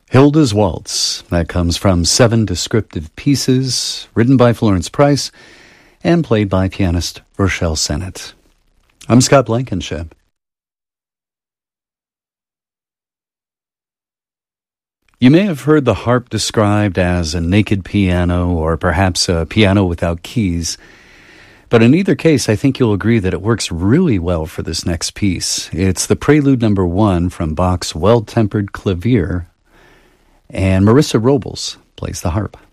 Hilda's Waltz. That comes from 7 descriptive pieces, written by Florence Price and played by pianist Rochelle Sennett. I'm Scott Blankenship. You may have heard the harp described as a naked piano or perhaps a piano without keys. But in either case, I think you'll agree that it works really well for this next piece. It's the Prelude No. 1 from Bach's Well-Tempered Clavier, and Marissa Robles plays the harp.